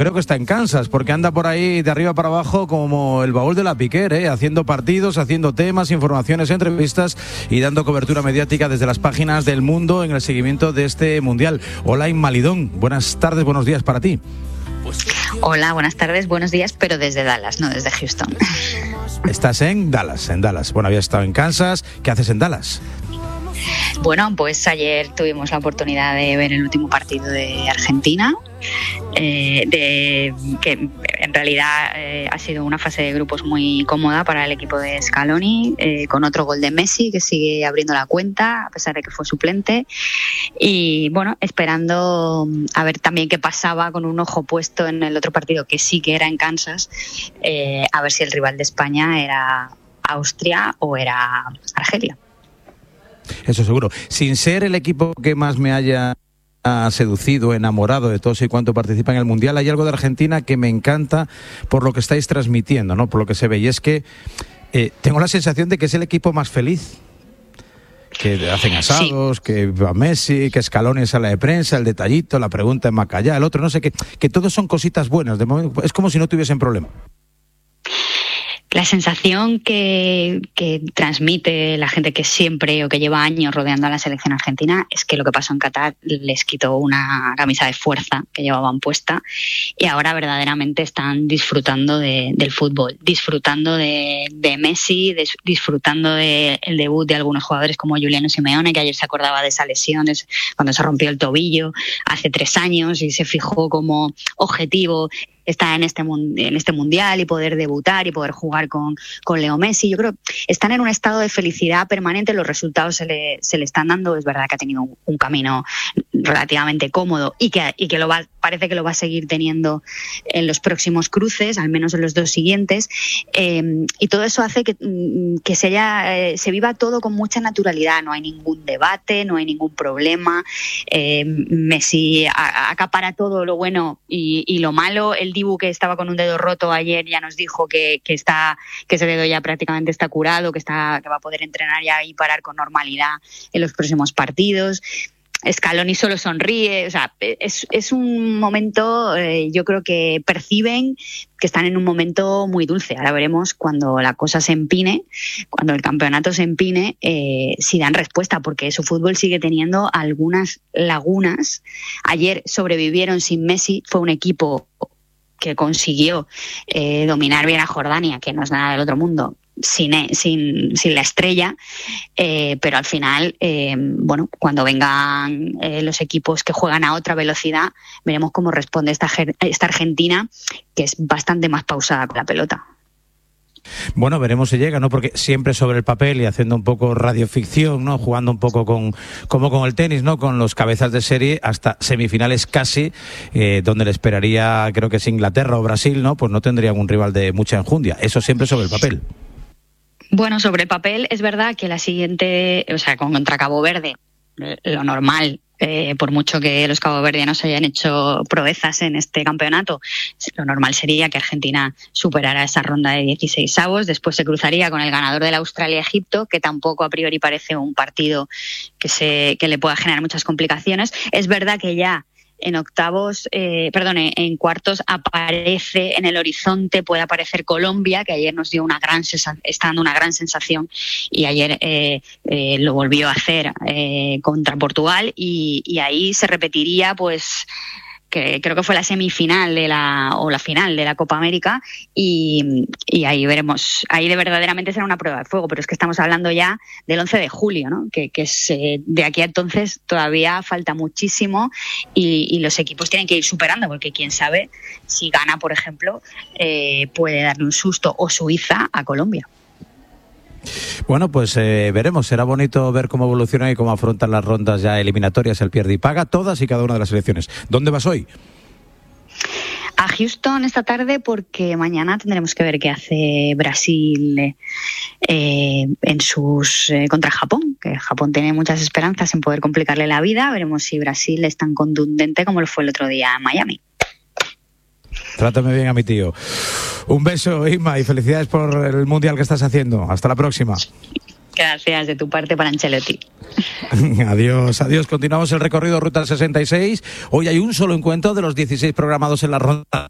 creo que está en Kansas, porque anda por ahí de arriba para abajo como el baúl de la Piquer, haciendo partidos, haciendo temas, informaciones, entrevistas y dando cobertura mediática desde las páginas del mundo en el seguimiento de este Mundial. Hola, Inma Lidón, buenas tardes, buenos días para ti. Hola, buenas tardes, buenos días, pero desde Dallas, no desde Houston. Estás en Dallas. Bueno, habías estado en Kansas. ¿Qué haces en Dallas? Bueno, pues ayer tuvimos la oportunidad de ver el último partido de Argentina, que en realidad ha sido una fase de grupos muy cómoda para el equipo de Scaloni, con otro gol de Messi que sigue abriendo la cuenta a pesar de que fue suplente, y bueno, esperando a ver también qué pasaba, con un ojo puesto en el otro partido que sí que era en Kansas, a ver si el rival de España era Austria o era Argelia. Eso seguro. Sin ser el equipo que más me haya seducido, enamorado de todos y cuanto participa en el Mundial, hay algo de Argentina que me encanta por lo que estáis transmitiendo, ¿no? Por lo que se ve, y es que tengo la sensación de que es el equipo más feliz. Que hacen asados, sí. Que va Messi, que Scaloni en sala de prensa, el detallito, la pregunta en Macallá, el otro, no sé qué, que todos son cositas buenas. De momento, es como si no tuviesen problema. La sensación que transmite la gente que siempre o que lleva años rodeando a la selección argentina es que lo que pasó en Qatar les quitó una camisa de fuerza que llevaban puesta, y ahora verdaderamente están disfrutando del fútbol, disfrutando de Messi, disfrutando del debut de algunos jugadores como Juliano Simeone, que ayer se acordaba de esa lesión cuando se rompió el tobillo hace 3 años y se fijó como objetivo estar en este mundial y poder debutar y poder jugar con Leo Messi. Yo creo que están en un estado de felicidad permanente, los resultados se le están dando. Es verdad que ha tenido un camino relativamente cómodo y que parece que lo va a seguir teniendo en los próximos cruces, al menos en los 2 siguientes, y todo eso hace que se viva todo con mucha naturalidad. No hay ningún debate, no hay ningún problema. Messi acapara todo lo bueno y lo malo. El Dibu, que estaba con un dedo roto ayer, ya nos dijo que ese dedo ya prácticamente está curado, que va a poder entrenar ya y parar con normalidad en los próximos partidos. Scaloni solo sonríe. O sea, es un momento, yo creo que perciben que están en un momento muy dulce. Ahora veremos cuando la cosa se empine, cuando el campeonato se empine, si dan respuesta, porque su fútbol sigue teniendo algunas lagunas. Ayer sobrevivieron sin Messi, fue un equipo que consiguió dominar bien a Jordania, que no es nada del otro mundo, sin la estrella, pero al final, cuando vengan los equipos que juegan a otra velocidad, veremos cómo responde esta Argentina, que es bastante más pausada con la pelota. Bueno, veremos si llega, ¿no? Porque siempre sobre el papel y haciendo un poco radioficción, ¿no? Jugando un poco como con el tenis, ¿no? Con los cabezas de serie hasta semifinales casi, donde le esperaría, creo que es Inglaterra o Brasil, ¿no? Pues no tendrían un rival de mucha enjundia. Eso siempre sobre el papel. Bueno, sobre el papel es verdad que la siguiente, o sea, contra Cabo Verde, lo normal, por mucho que los caboverdianos hayan hecho proezas en este campeonato, lo normal sería que Argentina superara esa ronda de 16avos, después se cruzaría con el ganador de la Australia-Egipto, que tampoco a priori parece un partido que le pueda generar muchas complicaciones. Es verdad que ya en cuartos aparece en el horizonte, puede aparecer Colombia, que ayer nos dio está dando una gran sensación, y ayer lo volvió a hacer contra Portugal, y ahí se repetiría, pues, que creo que fue la semifinal o la final de la Copa América, y ahí veremos, ahí verdaderamente será una prueba de fuego, pero es que estamos hablando ya del 11 de julio, ¿no? Que es de aquí a entonces todavía falta muchísimo, y los equipos tienen que ir superando, porque quién sabe si Ghana, por ejemplo, puede darle un susto, o Suiza a Colombia. Bueno, pues veremos. Será bonito ver cómo evolucionan y cómo afrontan las rondas ya eliminatorias, el pierde y paga, todas y cada una de las selecciones. ¿Dónde vas hoy? A Houston esta tarde, porque mañana tendremos que ver qué hace Brasil contra Japón, que Japón tiene muchas esperanzas en poder complicarle la vida. Veremos si Brasil es tan contundente como lo fue el otro día en Miami. Trátame bien a mi tío. Un beso, Inma, y felicidades por el Mundial que estás haciendo. Hasta la próxima. Gracias de tu parte para Ancelotti. Adiós. Continuamos el recorrido Ruta 66. Hoy hay un solo encuentro de los 16 programados en la ronda